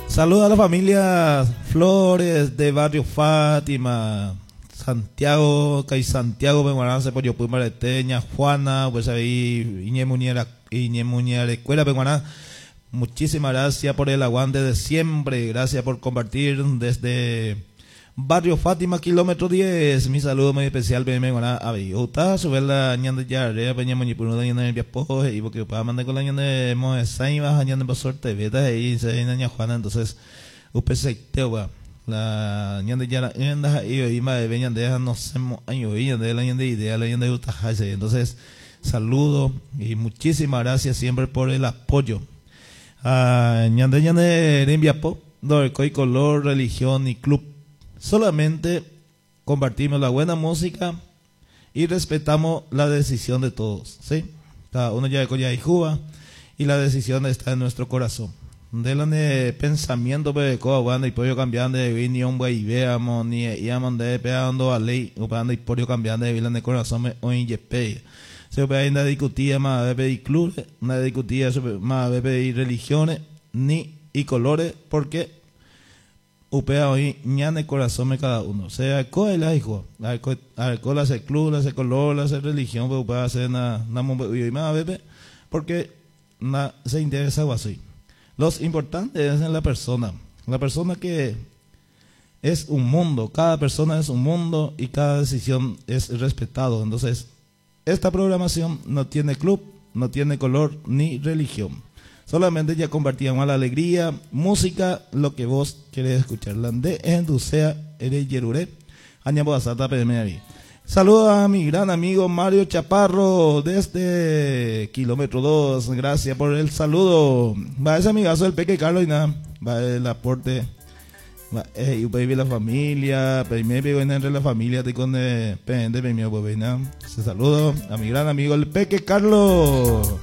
Saludos a la familia Flores de Barrio Fátima, Santiago, Cay Santiago, Penguanase, Pollo Puy Mareteña, Juana, pues ahí, Iñe Muñera, Escuela Penguaná. Muchísimas gracias por el aguante de siempre, gracias por compartir desde Barrio Fátima, kilómetro 10. Mi saludo muy especial, Penguaná, a Villota, subir la ñande ya, Peña Muñipuro, ñande de Piapojo, y porque para mandar con la ñande Moesaima, ñande Pasor TV, ahí se ñaña Juana, entonces, UPC Teoba. La ñande ya anda y más de veñan de no sé año de la ñande idea la ñande de entonces saludo y muchísimas gracias siempre por el apoyo. Ñande Rembiapo, Dorcoy Color, Religión y Club. Solamente compartimos la buena música y respetamos la decisión de todos, ¿sí? Cada uno ya de Coya y Juba y la decisión está en nuestro corazón. De pensamiento de coabanda y pollo cambiando de vinión y veamos ni íbamos de pegando a ley upando y pollo cambiando de vilan de corazón o inyepe se puede ir a discutir más bebé y club una discutida más bebé y religiones ni y colores porque upea hoy ñane corazón de cada uno sea coela hijo alcohol hace club hace color hace religión pero puede hacer nada más bebé porque se interesa o así. Los importantes es en la persona que es un mundo, cada persona es un mundo y cada decisión es respetado. Entonces, esta programación no tiene club, no tiene color ni religión. Solamente ya compartíamos la alegría, música, lo que vos querés escuchar. Lande en Dulcea, eres Yeruré, Añabo Asata Pedemeri. Saludos a mi gran amigo Mario Chaparro desde kilómetro 2. Gracias por el saludo. Va ese amigazo del Peque Carlos y nada. Va el aporte. Va la familia. Primero entre la familia. Te con pende. Se saludo a mi gran amigo el Peque Carlos.